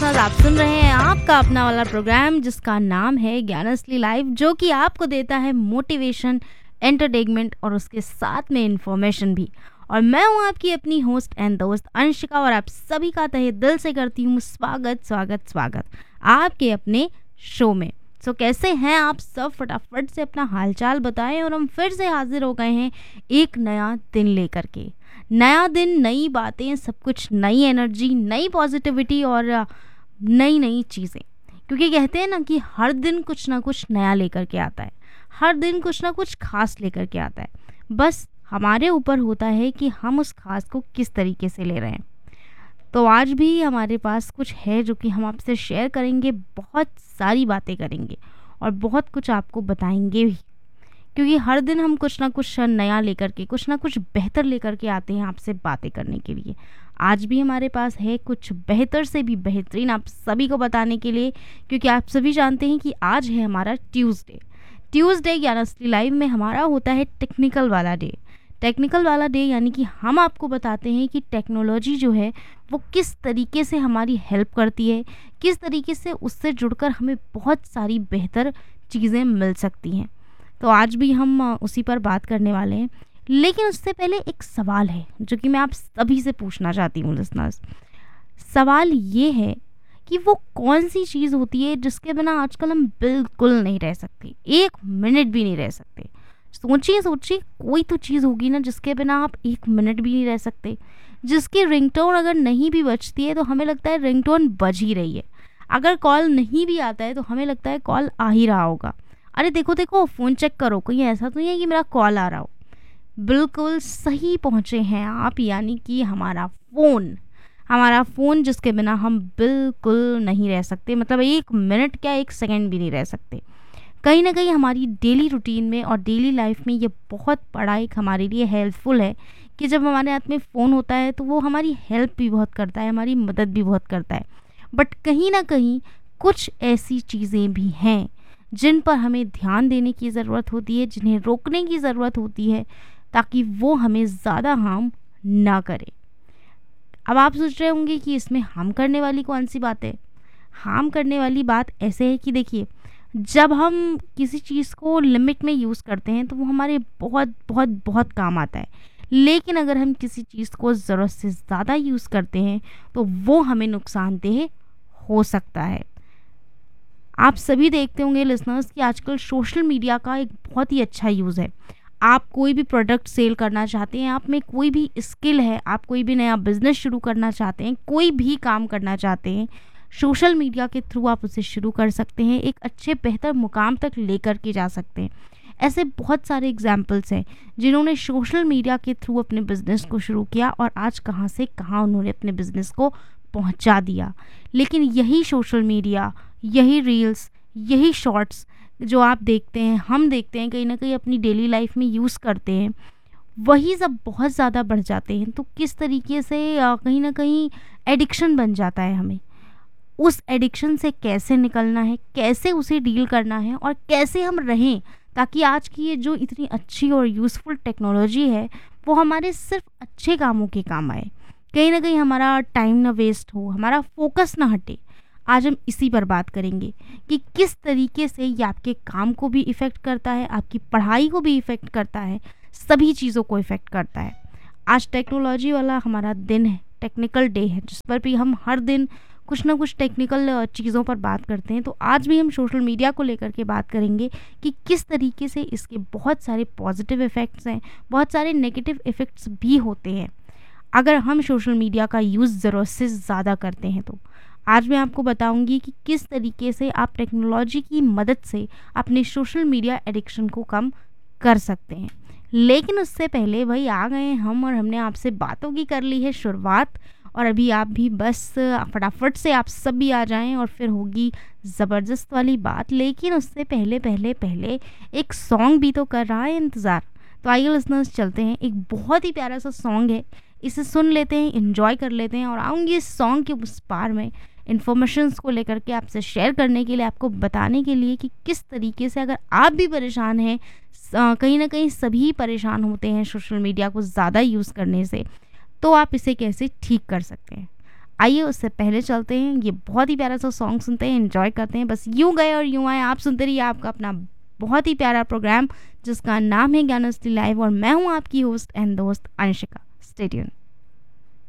Listeners, आप सुन रहे हैं आपका अपना वाला प्रोग्राम जिसका नाम है ज्ञानस्ली लाइव, जो कि आपको देता है मोटिवेशन, एंटरटेनमेंट और उसके साथ में इंफॉर्मेशन भी। और मैं हूं आपकी अपनी होस्ट एंड दोस्त अंशिका, और आप सभी का तहे दिल से करती हूं स्वागत स्वागत स्वागत आपके अपने शो में। सो कैसे हैं आप सब? फटाफट से अपना हालचाल बताएं। और हम फिर से हाजिर हो गए हैं एक नया दिन लेकर के। नया दिन, नई बातें, सब कुछ, नई एनर्जी, नई पॉजिटिविटी और नई नई चीज़ें। क्योंकि कहते हैं ना कि हर दिन कुछ ना कुछ नया लेकर के आता है, हर दिन कुछ ना कुछ खास लेकर के आता है। बस हमारे ऊपर होता है कि हम उस खास को किस तरीके से ले रहे हैं। तो आज भी हमारे पास कुछ है जो कि हम आपसे शेयर करेंगे, बहुत सारी बातें करेंगे और बहुत कुछ आपको बताएंगे भी। क्योंकि हर दिन हम कुछ ना कुछ नया लेकर के, कुछ ना कुछ बेहतर लेकर के आते हैं आपसे बातें करने के लिए। आज भी हमारे पास है कुछ बेहतर से भी बेहतरीन आप सभी को बताने के लिए, क्योंकि आप सभी जानते हैं कि आज है हमारा ट्यूसडे ज्ञानस्ली लाइव में हमारा होता है टेक्निकल वाला डे। यानी कि हम आपको बताते हैं कि टेक्नोलॉजी जो है वो किस तरीके से हमारी हेल्प करती है, किस तरीके से उससे जुड़कर हमें बहुत सारी बेहतर चीज़ें मिल सकती हैं। तो आज भी हम उसी पर बात करने वाले हैं। लेकिन उससे पहले एक सवाल है जो कि मैं आप सभी से पूछना चाहती हूँ लिसनर्स। सवाल ये है कि वो कौन सी चीज़ होती है जिसके बिना आजकल हम बिल्कुल नहीं रह सकते, एक मिनट भी नहीं रह सकते। सोचिए कोई तो चीज़ होगी ना जिसके बिना आप एक मिनट भी नहीं रह सकते, जिसकी रिंगटोन अगर नहीं भी बजती है तो हमें लगता है रिंगटोन बज ही रही है। अगर कॉल नहीं भी आता है तो हमें लगता है कॉल आ ही रहा होगा। अरे देखो फ़ोन चेक करो, कहीं ऐसा तो नहीं है कि मेरा कॉल आ रहा हो। बिल्कुल सही पहुँचे हैं आप, यानी कि हमारा फ़ोन जिसके बिना हम बिल्कुल नहीं रह सकते। मतलब एक मिनट क्या, एक सेकंड भी नहीं रह सकते। कहीं ना कहीं हमारी डेली रूटीन में और डेली लाइफ में ये बहुत बड़ा एक हमारे लिए हेल्पफुल है कि जब हमारे हाथ में फ़ोन होता है तो वो हमारी हेल्प भी बहुत करता है, हमारी मदद भी बहुत करता है। बट कहीं ना कहीं कुछ ऐसी चीज़ें भी हैं जिन पर हमें ध्यान देने की ज़रूरत होती है, जिन्हें रोकने की ज़रूरत होती है, ताकि वो हमें ज़्यादा हार्म ना करे। अब आप सोच रहे होंगे कि इसमें हार्म करने वाली कौन सी बात है? हार्म करने वाली बात ऐसे है कि देखिए, जब हम किसी चीज़ को लिमिट में यूज़ करते हैं तो वो हमारे बहुत बहुत बहुत काम आता है। लेकिन अगर हम किसी चीज़ को ज़रूरत से ज़्यादा यूज़ करते हैं तो वो हमें नुकसानदेह हो सकता है। आप सभी देखते होंगे लिसनर्स कि आजकल सोशल मीडिया का एक बहुत ही अच्छा यूज़ है। आप कोई भी प्रोडक्ट सेल करना चाहते हैं, आप में कोई भी स्किल है, आप कोई भी नया बिजनेस शुरू करना चाहते हैं, कोई भी काम करना चाहते हैं, सोशल मीडिया के थ्रू आप उसे शुरू कर सकते हैं, एक अच्छे बेहतर मुकाम तक लेकर के जा सकते हैं। ऐसे बहुत सारे एग्जाम्पल्स हैं जिन्होंने सोशल मीडिया के थ्रू अपने बिजनेस को शुरू किया और आज कहाँ से कहाँ उन्होंने अपने बिजनेस को पहुँचा दिया। लेकिन यही सोशल मीडिया, यही रील्स, यही शॉर्ट्स जो आप देखते हैं, हम देखते हैं, कहीं ना कहीं अपनी डेली लाइफ में यूज़ करते हैं, वही सब बहुत ज़्यादा बढ़ जाते हैं। तो किस तरीके से कहीं ना कहीं एडिक्शन बन जाता है हमें। उस एडिक्शन से कैसे निकलना है, कैसे उसे डील करना है और कैसे हम रहें ताकि आज की ये जो इतनी अच्छी और यूज़फुल टेक्नोलॉजी है वो हमारे सिर्फ अच्छे कामों के काम आए, कहीं ना कहीं हमारा टाइम ना वेस्ट हो, हमारा फोकस ना हटे। आज हम इसी पर बात करेंगे कि किस तरीके से ये आपके काम को भी इफ़ेक्ट करता है, आपकी पढ़ाई को भी इफ़ेक्ट करता है, सभी चीज़ों को इफ़ेक्ट करता है। आज टेक्नोलॉजी वाला हमारा दिन है, टेक्निकल डे है, जिस पर भी हम हर दिन कुछ ना कुछ टेक्निकल चीज़ों पर बात करते हैं। तो आज भी हम सोशल मीडिया को लेकर के बात करेंगे कि किस तरीके से इसके बहुत सारे पॉजिटिव इफ़ेक्ट्स हैं, बहुत सारे नेगेटिव इफ़ेक्ट्स भी होते हैं अगर हम सोशल मीडिया का यूज़ ज़रूरत से ज़्यादा करते हैं। तो आज मैं आपको बताऊंगी कि किस तरीके से आप टेक्नोलॉजी की मदद से अपने सोशल मीडिया एडिक्शन को कम कर सकते हैं। लेकिन उससे पहले भाई आ गए हम और हमने आपसे बातों की कर ली है शुरुआत, और अभी आप भी बस फटाफट से आप सब भी आ जाएं और फिर होगी ज़बरदस्त वाली बात। लेकिन उससे पहले एक सॉन्ग भी तो कर रहा है इंतज़ार। तो आइए लिसनर्स, चलते हैं, एक बहुत ही प्यारा सा सॉन्ग है, इसे सुन लेते हैं, एंजॉय कर लेते हैं और आऊँगी इस सॉन्ग के उस पार में इन्फॉर्मेशंस को लेकर के आपसे शेयर करने के लिए, आपको बताने के लिए कि किस तरीके से अगर आप भी परेशान हैं, कहीं ना कहीं सभी परेशान होते हैं सोशल मीडिया को ज़्यादा यूज़ करने से, तो आप इसे कैसे ठीक कर सकते हैं। आइए उससे पहले चलते हैं, ये बहुत ही प्यारा सा सॉन्ग सुनते हैं, एंजॉय करते हैं। बस यूँ गए और यूँ आए। आप सुनते रहिए आपका अपना बहुत ही प्यारा प्रोग्राम जिसका नाम है ज्ञानस्टी लाइव, और मैं हूँ आपकी होस्ट एंड दोस्त अंशिका। Stay tuned.